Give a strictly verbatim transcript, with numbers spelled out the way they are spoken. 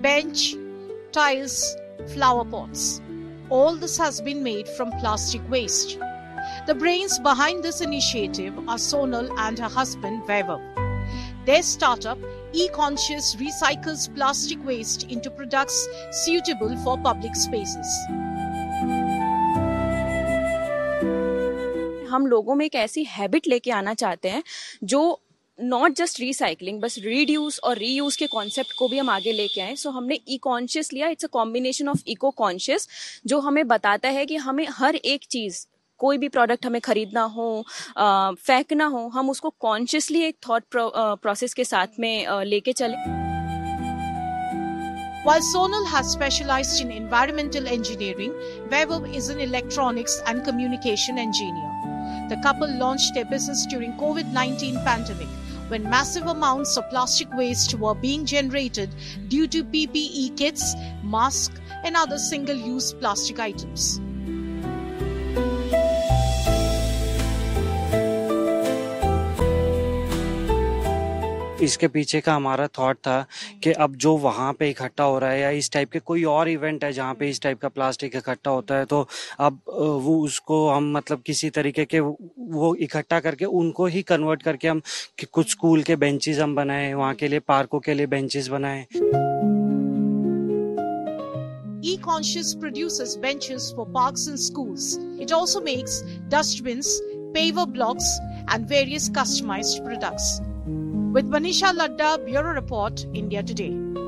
bench, tiles, flower pots. All this has been made from plastic waste. The brains behind this initiative are Sonal and her husband Vaibhav. Their startup, E-Conscious, recycles plastic waste into products suitable for public spaces. हम लोगों में एक ऐसी habit लेके आना चाहते हैं जो नॉट जस्ट रिसाइकलिंग, बस रीड्यूस और रीयूज के कॉन्सेप्ट को भी हम आगे लेके आए. सो so, हमने ई कॉन्शियस लिया. It's a combination of eco conscious जो हमें बताता है कि हमें हर एक चीज, कोई भी प्रोडक्ट हमें खरीदना हो, आ, फेंकना हो, हम उसको कॉन्शियसली एक थॉट प्रोसेस के साथ में आ, लेके चले. While Sonal has specialized in environmental engineering, Vaibhav is an electronics and communication engineer. The couple launched their business during covid nineteen pandemic, when massive amounts of plastic waste were being generated due to P P E kits, masks, and other single-use plastic items. इसके पीछे का हमारा thought था कि अब जो वहाँ पे इकट्ठा हो रहा है या इस टाइप के कोई और इवेंट है जहाँ पे इस टाइप का प्लास्टिक इकट्ठा होता है, तो अब वो उसको हम मतलब किसी तरीके के वो इकट्ठा करके उनको ही कन्वर्ट करके हम कि कुछ स्कूल के बेंचेस हम बनाए, वहाँ के लिए पार्कों के लिए बेंचेस बनाए. E-Conscious produces benches for parks and schools. It also makes dustbins, paver blocks, and various customized products. With Manisha Ladda, Bureau Report, India Today.